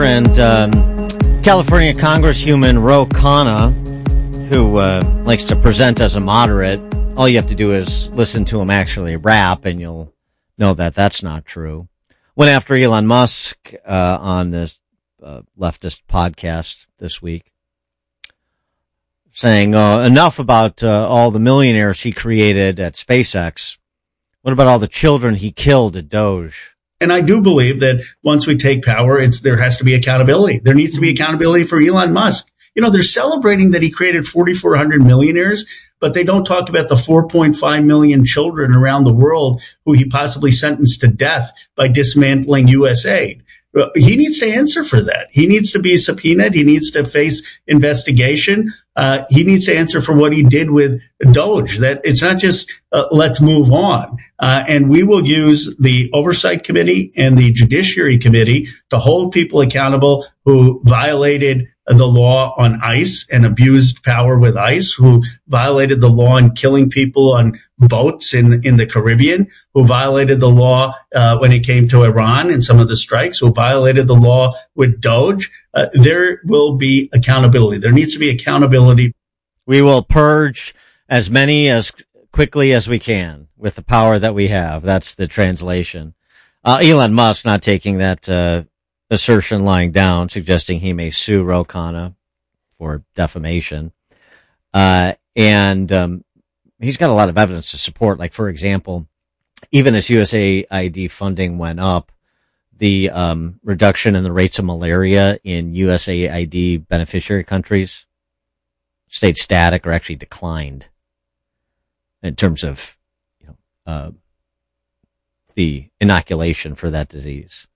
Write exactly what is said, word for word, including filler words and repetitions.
And um, California Congresswoman Ro Khanna, who uh, likes to present as a moderate, all you have to do is listen to him actually rap, and you'll know that that's not true. Went after Elon Musk uh, on this uh, leftist podcast this week, saying uh, enough about uh, all the millionaires he created at SpaceX. What about all the children he killed at Doge? And I do believe that once we take power, it's there has to be accountability. There needs to be accountability for Elon Musk. You know, they're celebrating that he created forty-four hundred millionaires, but they don't talk about the four point five million children around the world who he possibly sentenced to death by dismantling U S A I D. He needs to answer for that. He needs to be subpoenaed. He needs to face investigation. Uh, he needs to answer for what he did with Doge. That it's not just uh, let's move on. Uh, and we will use the Oversight Committee and the Judiciary Committee to hold people accountable who violated the law on ICE and abused power with ICE, who violated the law in killing people on boats in in the Caribbean, who violated the law uh, when it came to Iran and some of the strikes, who violated the law with Doge. Uh, there will be accountability. There needs to be accountability. We will purge as many as quickly as we can with the power that we have. That's the translation. Uh, Elon Musk not taking that uh, assertion lying down, suggesting he may sue Ro Khanna for defamation. Uh, and um, he's got a lot of evidence to support. Like, for example, even as U S A I D funding went up, the um, reduction in the rates of malaria in U S A I D beneficiary countries stayed static or actually declined in terms of, you know, uh, the inoculation for that disease.